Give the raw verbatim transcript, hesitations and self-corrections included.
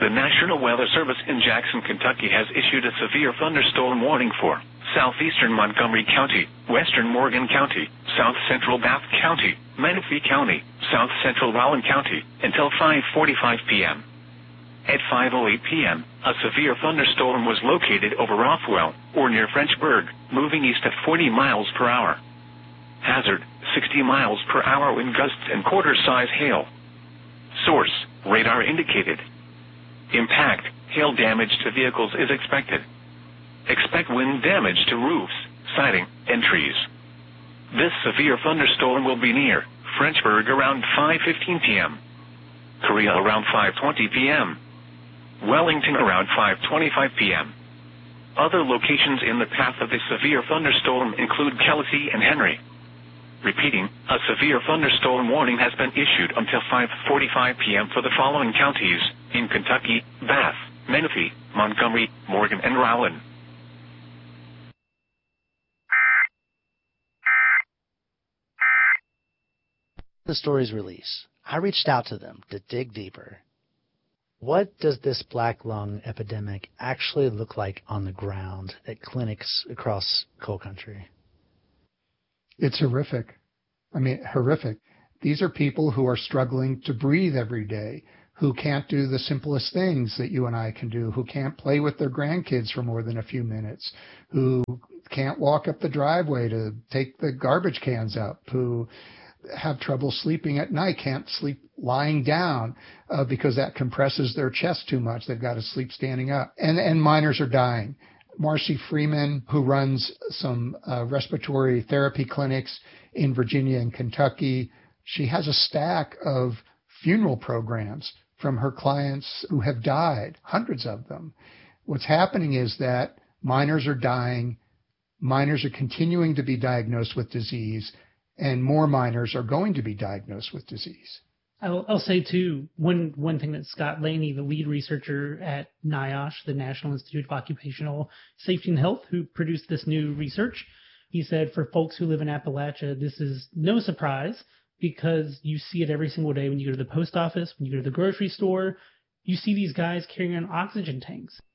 The National Weather Service in Jackson, Kentucky has issued a severe thunderstorm warning for southeastern Montgomery County, western Morgan County, south central Bath County, Menifee County, south central Rowan County, until five forty-five p.m. At five oh eight p.m., a severe thunderstorm was located over Rothwell, or near Frenchburg, moving east at forty miles per hour. Hazard, sixty miles per hour wind gusts and quarter-size hail. Source, radar indicated. Impact, hail damage to vehicles is expected. Expect wind damage to roofs, siding, and trees. This severe thunderstorm will be near Frenchburg around five fifteen p.m. Korea around five twenty p.m. Wellington around five twenty-five p.m. Other locations in the path of the severe thunderstorm include Kelsey and Henry. Repeating, a severe thunderstorm warning has been issued until five forty-five p.m. for the following counties in Kentucky: Bath, Menifee, Montgomery, Morgan, and Rowan. The story's release, I reached out to them to dig deeper. What does this black lung epidemic actually look like on the ground at clinics across coal country? It's horrific. I mean, horrific. These are people who are struggling to breathe every day, who can't do the simplest things that you and I can do, who can't play with their grandkids for more than a few minutes, who can't walk up the driveway to take the garbage cans up, who have trouble sleeping at night, can't sleep lying down uh, because that compresses their chest too much. They've got to sleep standing up. And, and miners are dying. Marcy Freeman, who runs some uh, respiratory therapy clinics in Virginia and Kentucky, she has a stack of funeral programs from her clients who have died, hundreds of them. What's happening is that miners are dying, miners are continuing to be diagnosed with disease, and more miners are going to be diagnosed with disease. I'll, I'll say, too, one, one thing that Scott Laney, the lead researcher at NIOSH, the National Institute of Occupational Safety and Health, who produced this new research, he said for folks who live in Appalachia, this is no surprise because you see it every single day when you go to the post office, when you go to the grocery store. You see these guys carrying on oxygen tanks.